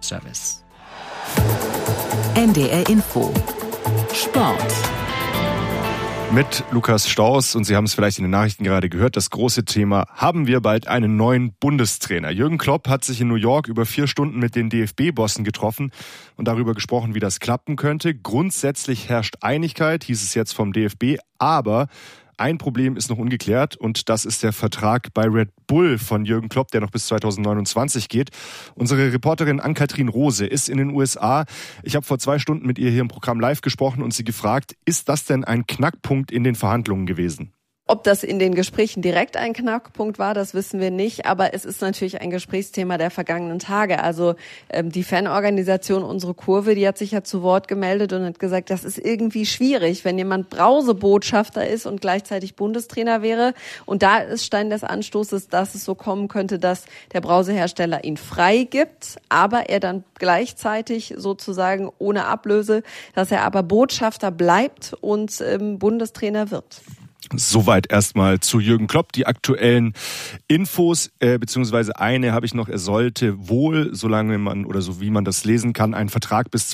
Service. NDR Info Sport mit Lukas Staus, und Sie haben es vielleicht in den Nachrichten gerade gehört, das große Thema: haben wir bald einen neuen Bundestrainer? Jürgen Klopp hat sich in New York über 4 Stunden mit den DFB-Bossen getroffen und darüber gesprochen, wie das klappen könnte. Grundsätzlich herrscht Einigkeit, hieß es jetzt vom DFB, aber ein Problem ist noch ungeklärt, und das ist der Vertrag bei Red Bull von Jürgen Klopp, der noch bis 2029 geht. Unsere Reporterin Ann-Kathrin Rose ist in den USA. Ich habe vor 2 Stunden mit ihr hier im Programm live gesprochen und sie gefragt, ist das denn ein Knackpunkt in den Verhandlungen gewesen? Ob das in den Gesprächen direkt ein Knackpunkt war, das wissen wir nicht. Aber es ist natürlich ein Gesprächsthema der vergangenen Tage. Also die Fanorganisation Unsere Kurve, die hat sich ja zu Wort gemeldet und hat gesagt, das ist irgendwie schwierig, wenn jemand Brausebotschafter ist und gleichzeitig Bundestrainer wäre. Und da ist Stein des Anstoßes, dass es so kommen könnte, dass der Brausehersteller ihn freigibt, aber er dann gleichzeitig sozusagen ohne Ablöse, dass er aber Botschafter bleibt und Bundestrainer wird. Soweit erstmal zu Jürgen Klopp. Die aktuellen Infos, beziehungsweise eine habe ich noch: Er sollte wohl, solange man oder so wie man das lesen kann, einen Vertrag bis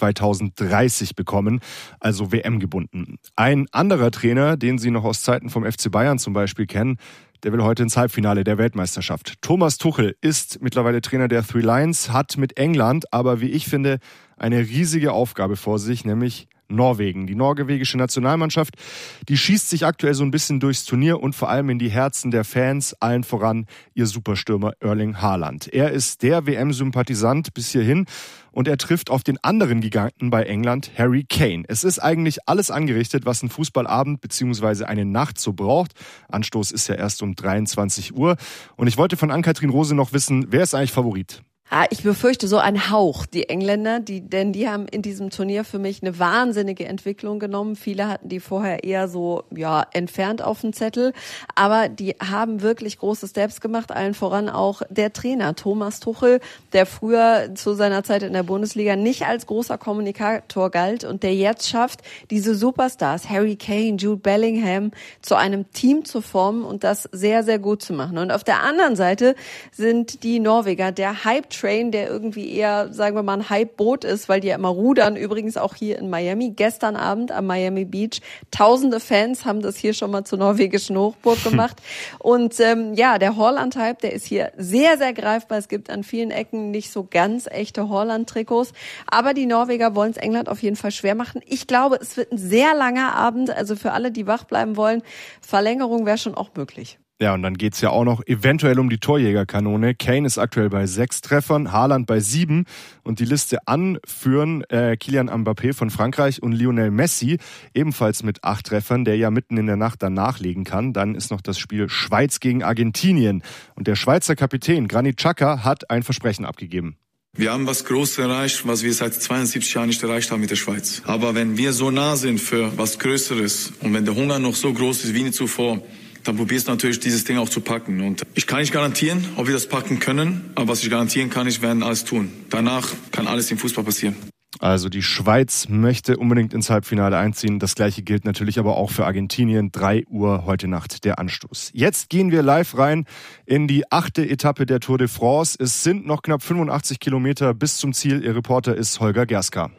2030 bekommen, also WM gebunden. Ein anderer Trainer, den Sie noch aus Zeiten vom FC Bayern zum Beispiel kennen, der will heute ins Halbfinale der Weltmeisterschaft. Thomas Tuchel ist mittlerweile Trainer der Three Lions, hat mit England aber, wie ich finde, eine riesige Aufgabe vor sich, nämlich Norwegen. Die norwegische Nationalmannschaft, die schießt sich aktuell so ein bisschen durchs Turnier und vor allem in die Herzen der Fans, allen voran ihr Superstürmer Erling Haaland. Er ist der WM-Sympathisant bis hierhin und er trifft auf den anderen Giganten bei England, Harry Kane. Es ist eigentlich alles angerichtet, was ein Fußballabend bzw. eine Nacht so braucht. Anstoß ist ja erst um 23 Uhr. Und ich wollte von Ann-Kathrin Rose noch wissen, wer ist eigentlich Favorit? Ich befürchte so ein Hauch, die Engländer, denn die haben in diesem Turnier für mich eine wahnsinnige Entwicklung genommen. Viele hatten die vorher eher so, entfernt auf dem Zettel. Aber die haben wirklich große Steps gemacht, allen voran auch der Trainer Thomas Tuchel, der früher zu seiner Zeit in der Bundesliga nicht als großer Kommunikator galt und der jetzt schafft, diese Superstars, Harry Kane, Jude Bellingham, zu einem Team zu formen und das sehr, sehr gut zu machen. Und auf der anderen Seite sind die Norweger, der Hype-Train, der irgendwie eher, sagen wir mal, ein Hype-Boot ist, weil die ja immer rudern, übrigens auch hier in Miami, gestern Abend am Miami Beach. Tausende Fans haben das hier schon mal zur norwegischen Hochburg gemacht. Und der Haaland-Hype, der ist hier sehr, sehr greifbar. Es gibt an vielen Ecken nicht so ganz echte Haaland-Trikots. Aber die Norweger wollen es England auf jeden Fall schwer machen. Ich glaube, es wird ein sehr langer Abend. Also für alle, die wach bleiben wollen, Verlängerung wäre schon auch möglich. Ja, und dann geht's ja auch noch eventuell um die Torjägerkanone. Kane ist aktuell bei 6 Treffern, Haaland bei 7 und die Liste anführen Kylian Mbappé von Frankreich und Lionel Messi, ebenfalls mit 8 Treffern, der ja mitten in der Nacht dann nachlegen kann. Dann ist noch das Spiel Schweiz gegen Argentinien und der Schweizer Kapitän Granit Xhaka hat ein Versprechen abgegeben. Wir haben was Großes erreicht, was wir seit 72 Jahren nicht erreicht haben mit der Schweiz. Aber wenn wir so nah sind für was Größeres und wenn der Hunger noch so groß ist wie nie zuvor, dann probierst du natürlich, dieses Ding auch zu packen. Und ich kann nicht garantieren, ob wir das packen können, aber was ich garantieren kann, wir werden alles tun. Danach kann alles im Fußball passieren. Also die Schweiz möchte unbedingt ins Halbfinale einziehen. Das Gleiche gilt natürlich aber auch für Argentinien. 3 Uhr heute Nacht der Anstoß. Jetzt gehen wir live rein in die 8. Etappe der Tour de France. Es sind noch knapp 85 Kilometer bis zum Ziel. Ihr Reporter ist Holger Gerska.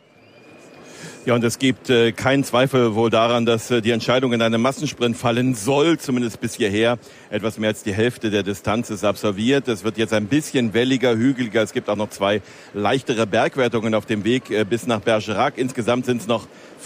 Ja, und es gibt keinen Zweifel wohl daran, dass die Entscheidung in einem Massensprint fallen soll, zumindest bis hierher. Etwas mehr als die Hälfte der Distanz ist absolviert. Es wird jetzt ein bisschen welliger, hügeliger. Es gibt auch noch 2 leichtere Bergwertungen auf dem Weg bis nach Bergerac. Insgesamt sind es noch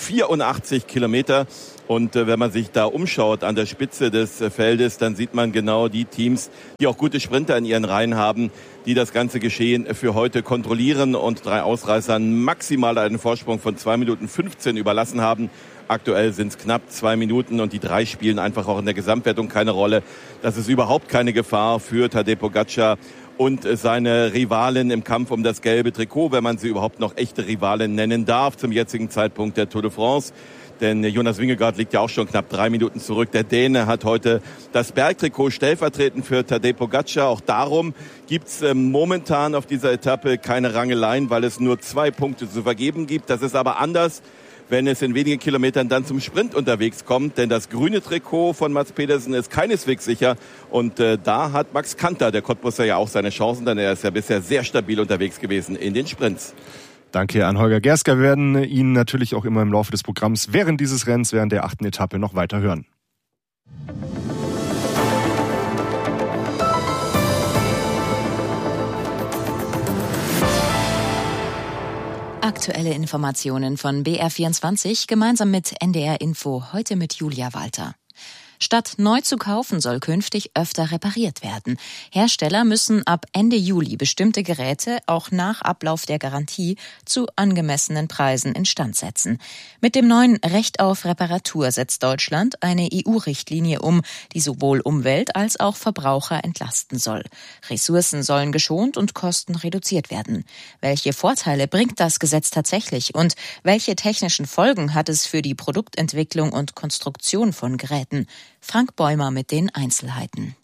84 Kilometer. Und wenn man sich da umschaut an der Spitze des Feldes, dann sieht man genau die Teams, die auch gute Sprinter in ihren Reihen haben, die das ganze Geschehen für heute kontrollieren und 3 Ausreißern maximal einen Vorsprung von 2 Minuten 15 überlassen haben. Aktuell sind es knapp 2 Minuten und die 3 spielen einfach auch in der Gesamtwertung keine Rolle. Das ist überhaupt keine Gefahr für Tadej Pogačar und seine Rivalen im Kampf um das gelbe Trikot, wenn man sie überhaupt noch echte Rivalen nennen darf zum jetzigen Zeitpunkt der Tour de France. Denn Jonas Vingegaard liegt ja auch schon knapp 3 Minuten zurück. Der Däne hat heute das Bergtrikot stellvertretend für Tadej Pogačar. Auch darum gibt's momentan auf dieser Etappe keine Rangeleien, weil es nur 2 Punkte zu vergeben gibt. Das ist aber anders, wenn es in wenigen Kilometern dann zum Sprint unterwegs kommt. Denn das grüne Trikot von Mads Pedersen ist keineswegs sicher. Und da hat Max Kanter, der Cottbusser, ja auch seine Chancen, denn er ist ja bisher sehr stabil unterwegs gewesen in den Sprints. Danke an Holger Gersker. Wir werden ihn natürlich auch immer im Laufe des Programms während dieses Rennens, während der 8. Etappe noch weiter hören. Aktuelle Informationen von BR24 gemeinsam mit NDR Info, heute mit Julia Walter. Statt neu zu kaufen, soll künftig öfter repariert werden. Hersteller müssen ab Ende Juli bestimmte Geräte auch nach Ablauf der Garantie zu angemessenen Preisen instand setzen. Mit dem neuen Recht auf Reparatur setzt Deutschland eine EU-Richtlinie um, die sowohl Umwelt als auch Verbraucher entlasten soll. Ressourcen sollen geschont und Kosten reduziert werden. Welche Vorteile bringt das Gesetz tatsächlich und welche technischen Folgen hat es für die Produktentwicklung und Konstruktion von Geräten? Frank Bäumer mit den Einzelheiten.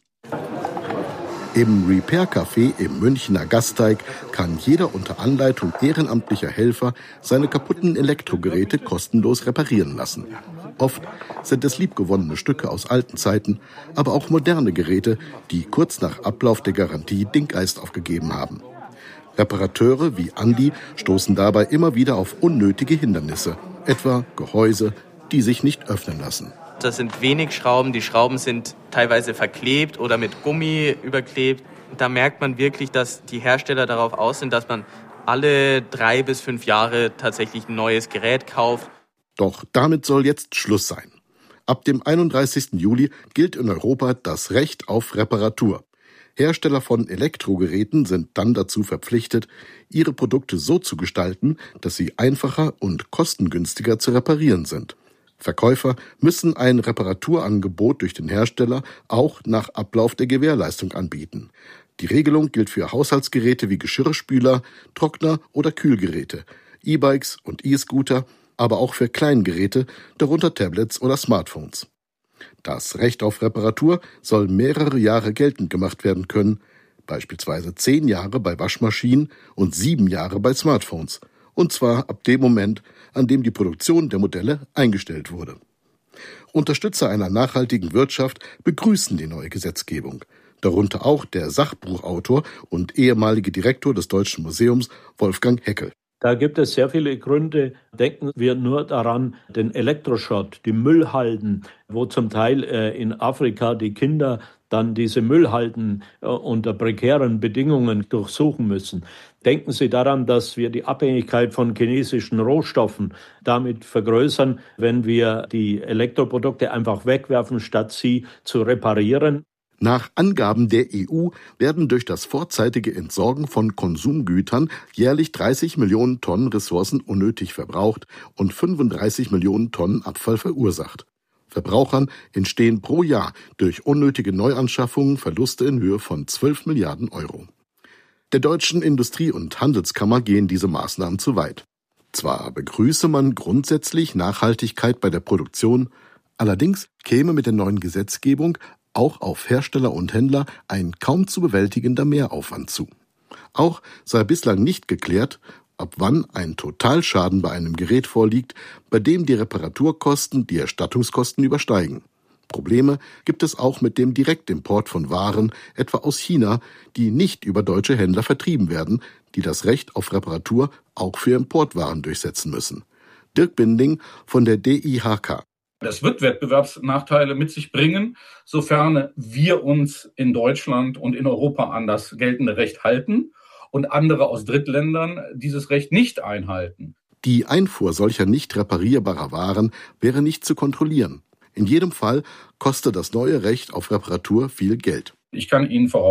Im Repair-Café im Münchner Gasteig kann jeder unter Anleitung ehrenamtlicher Helfer seine kaputten Elektrogeräte kostenlos reparieren lassen. Oft sind es liebgewonnene Stücke aus alten Zeiten, aber auch moderne Geräte, die kurz nach Ablauf der Garantie den Geist aufgegeben haben. Reparateure wie Andi stoßen dabei immer wieder auf unnötige Hindernisse, etwa Gehäuse, die sich nicht öffnen lassen. Das sind wenig Schrauben, die Schrauben sind teilweise verklebt oder mit Gummi überklebt. Da merkt man wirklich, dass die Hersteller darauf aus sind, dass man alle 3 bis 5 Jahre tatsächlich ein neues Gerät kauft. Doch damit soll jetzt Schluss sein. Ab dem 31. Juli gilt in Europa das Recht auf Reparatur. Hersteller von Elektrogeräten sind dann dazu verpflichtet, ihre Produkte so zu gestalten, dass sie einfacher und kostengünstiger zu reparieren sind. Verkäufer müssen ein Reparaturangebot durch den Hersteller auch nach Ablauf der Gewährleistung anbieten. Die Regelung gilt für Haushaltsgeräte wie Geschirrspüler, Trockner oder Kühlgeräte, E-Bikes und E-Scooter, aber auch für Kleingeräte, darunter Tablets oder Smartphones. Das Recht auf Reparatur soll mehrere Jahre geltend gemacht werden können, beispielsweise 10 Jahre bei Waschmaschinen und 7 Jahre bei Smartphones. Und zwar ab dem Moment, an dem die Produktion der Modelle eingestellt wurde. Unterstützer einer nachhaltigen Wirtschaft begrüßen die neue Gesetzgebung. Darunter auch der Sachbuchautor und ehemalige Direktor des Deutschen Museums Wolfgang Heckel. Da gibt es sehr viele Gründe. Denken wir nur daran, den Elektroschrott, die Müllhalden, wo zum Teil in Afrika die Kinder dann diese Müllhalden unter prekären Bedingungen durchsuchen müssen. Denken Sie daran, dass wir die Abhängigkeit von chinesischen Rohstoffen damit vergrößern, wenn wir die Elektroprodukte einfach wegwerfen, statt sie zu reparieren. Nach Angaben der EU werden durch das vorzeitige Entsorgen von Konsumgütern jährlich 30 Millionen Tonnen Ressourcen unnötig verbraucht und 35 Millionen Tonnen Abfall verursacht. Verbrauchern entstehen pro Jahr durch unnötige Neuanschaffungen Verluste in Höhe von 12 Milliarden Euro. Der Deutschen Industrie- und Handelskammer gehen diese Maßnahmen zu weit. Zwar begrüße man grundsätzlich Nachhaltigkeit bei der Produktion, allerdings käme mit der neuen Gesetzgebung auch auf Hersteller und Händler ein kaum zu bewältigender Mehraufwand zu. Auch sei bislang nicht geklärt, ab wann ein Totalschaden bei einem Gerät vorliegt, bei dem die Reparaturkosten die Erstattungskosten übersteigen. Probleme gibt es auch mit dem Direktimport von Waren, etwa aus China, die nicht über deutsche Händler vertrieben werden, die das Recht auf Reparatur auch für Importwaren durchsetzen müssen. Dirk Binding von der DIHK. Das wird Wettbewerbsnachteile mit sich bringen, sofern wir uns in Deutschland und in Europa an das geltende Recht halten und andere aus Drittländern dieses Recht nicht einhalten. Die Einfuhr solcher nicht reparierbarer Waren wäre nicht zu kontrollieren. In jedem Fall kostet das neue Recht auf Reparatur viel Geld. Ich kann Ihnen voraus